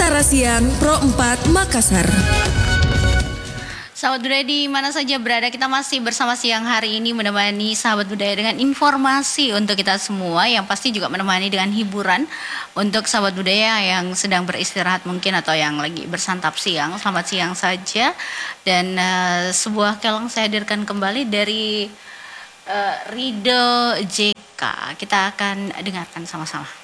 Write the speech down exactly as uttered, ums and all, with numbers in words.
Antara Siang Pro empat Makassar. Sahabat budaya di mana saja berada, kita masih bersama siang hari ini menemani sahabat budaya dengan informasi untuk kita semua, yang pasti juga menemani dengan hiburan untuk sahabat budaya yang sedang beristirahat mungkin atau yang lagi bersantap siang. Selamat siang saja, dan uh, sebuah keleng saya hadirkan kembali dari uh, Ridho J K. Kita akan dengarkan sama-sama.